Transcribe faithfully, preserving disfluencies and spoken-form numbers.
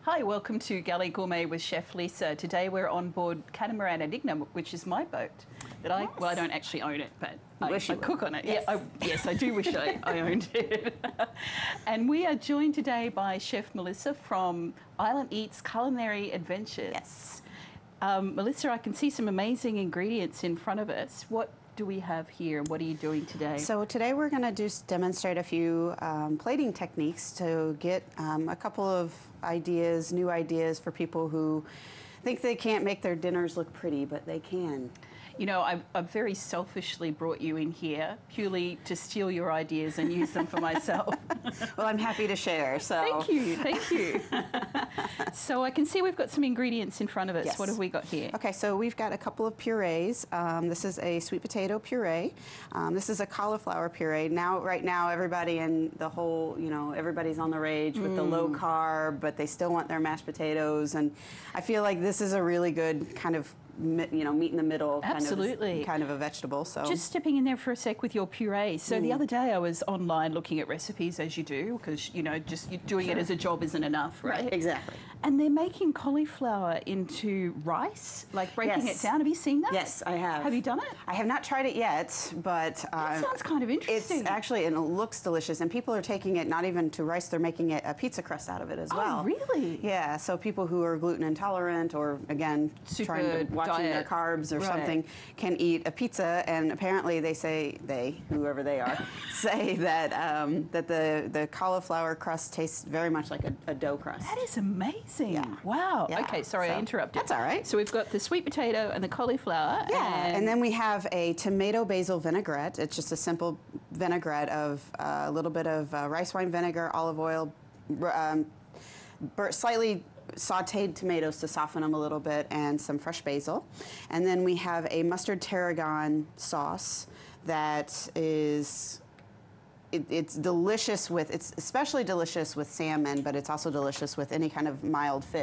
Hi, welcome to Galley Gourmet with Chef Lisa. Today we're on board Catamaran Enigma, which is my boat. That I, Yes. well, I don't actually own it, but I, wish I you cook on it. Yes. Yeah, I, yes, I do wish I, I owned it. And we are joined today by Chef Melissa from Island Eats Culinary Adventures. Yes. Um, Melissa, I can see some amazing ingredients in front of us. What do we have here? What are you doing today? So today we're going to just demonstrate a few um, plating techniques to get um, a couple of ideas, new ideas for people who think they can't make their dinners look pretty, but they can. You know, I've, I've very selfishly brought you in here purely to steal your ideas and use them for myself. Well, I'm happy to share. So Thank you, thank you. So I can see we've got some ingredients in front of us. Yes. What have we got here? Okay, so we've got a couple of purees. Um, this is a sweet potato puree. Um, this is a cauliflower puree. Now, right now, everybody in the whole, you know, everybody's on the rage with mm. the low carb, but they still want their mashed potatoes. And I feel like this is a really good kind of, you know, meat in the middle Absolutely. kind of kind of a vegetable. So just stepping in there for a sec with your puree. So mm. the other day I was online looking at recipes, as you do, because you know just doing sure. it as a job isn't enough, right? Right, exactly. And they're making cauliflower into rice, like breaking yes. it down. Have you seen that? Yes, I have. Have you done it? I have not tried it yet, but uh, that sounds kind of interesting. It's actually, and it looks delicious. And people are taking it not even to rice; they're making it a pizza crust out of it as oh, well. Really? Yeah. So people who are gluten intolerant, or again, Super trying to watching diet. their carbs or right. something, can eat a pizza. And apparently, they say they, whoever they are, say that um, that the the cauliflower crust tastes very much like a, a dough crust. That is amazing. Yeah. Wow. Yeah. Okay, sorry, so, I interrupted. That's all right. So we've got the sweet potato and the cauliflower. Yeah, and, and then we have a tomato basil vinaigrette. It's just a simple vinaigrette of uh, a little bit of uh, rice wine vinegar, olive oil, um, bur- slightly sauteed tomatoes to soften them a little bit, and some fresh basil. And then we have a mustard tarragon sauce that is... It, it's delicious with, it's especially delicious with salmon, but it's also delicious with any kind of mild fish.